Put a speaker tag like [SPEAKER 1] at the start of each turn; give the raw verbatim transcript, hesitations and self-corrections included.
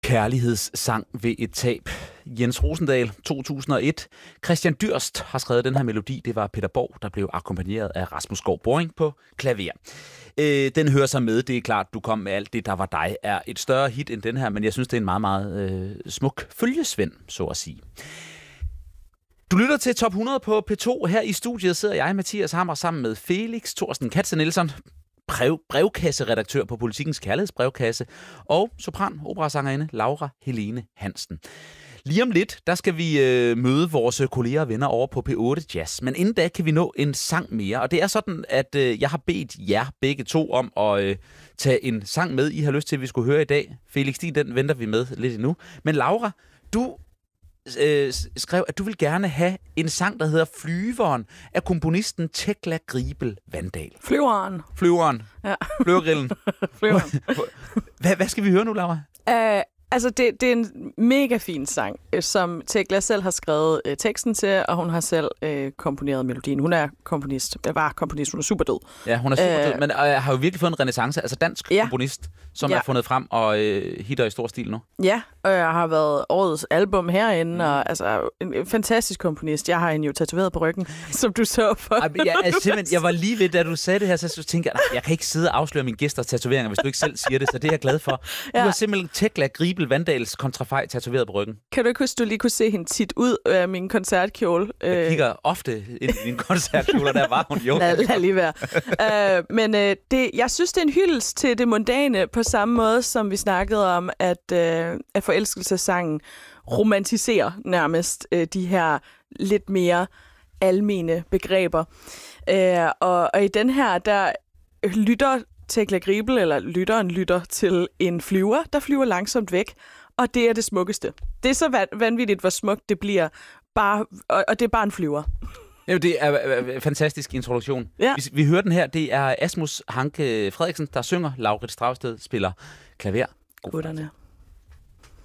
[SPEAKER 1] Kærlighedssang ved et tab. Jens Rosendal, to tusind og et. Christian Dürst har skrevet den her melodi. Det var Peter Borg, der blev akkompagneret af Rasmus Skov Boring på klaver. Øh, den hører sig med. Det er klart, du kom med alt det, der var dig, er et større hit end den her, men jeg synes, det er en meget, meget øh, smuk følgesvend, så at sige. Du lytter til Top hundrede på P to. Her i studiet sidder jeg, Mathias Hammer, sammen med Felix Thorsten Katze Nielsen, brev, brevkasseredaktør på Politikens Kærlighedsbrevkasse, og sopran operasangerinde Laura Helene Hansen. Lige om lidt, der skal vi øh, møde vores kolleger og venner over på P otte Jazz. Men inden da kan vi nå en sang mere. Og det er sådan, at øh, jeg har bedt jer begge to om at øh, tage en sang med, I har lyst til, at vi skulle høre i dag. Felix, din, den venter vi med lidt endnu. Men Laura, du øh, skrev, at du vil gerne have en sang, der hedder Flyveren, af komponisten Tekla Gribel Vandal.
[SPEAKER 2] Flyveren.
[SPEAKER 1] Flyveren.
[SPEAKER 2] Ja.
[SPEAKER 1] Flyvergrillen.
[SPEAKER 2] Flyveren.
[SPEAKER 1] Hvad, hvad skal vi høre nu, Laura?
[SPEAKER 2] Uh, altså, det, det er en mega fin sang, som Tekla selv har skrevet uh, teksten til, og hun har selv uh, komponeret melodien. Hun er komponist. Jeg var komponist. Hun er super død. Ja, hun er super død, uh, men uh, har jo virkelig fået en renæssance. Altså dansk ja. komponist, som ja. er fundet frem og uh, hitter i stor stil nu. Ja, og jeg har været årets album herinde, mm. og altså en, en fantastisk komponist. Jeg har hende jo tatoveret på ryggen, som du så på. Ej, jeg, altså, simpelthen, jeg var lige ved, da du sagde det her, så tænkte jeg, jeg kan ikke sidde og afsløre mine gæsters tatoveringer, hvis du ikke selv siger det, så det er jeg glad for. Du ja. har simpelthen Tekla Gribel Vandals kontrafej tatoveret på ryggen. Kan du ikke huske, du lige kunne se hende tit ud af min koncertkjole? Jeg kigger ofte ind i min koncertkjole, og der var hun jo. Lad, lad lige være. uh, men uh, det, jeg synes, det er en hyldest til det mondane, på samme måde, som vi snakkede om, at, uh, at forelskelsessangen romantiserer nærmest uh, de her lidt mere almene begreber. Uh, og, og i den her, der lytter Tekla Gribel, eller lytteren lytter til en flyver, der flyver langsomt væk, og det er det smukkeste. Det er så vanvittigt, hvor smukt det bliver, bare, og, og det er bare en flyver. Ja, det er en fantastisk introduktion. Ja. Vi, vi hører den her, det er Asmus Hanke Frederiksen, der synger. Laurits Dragsted spiller klaver. God fornøjelse.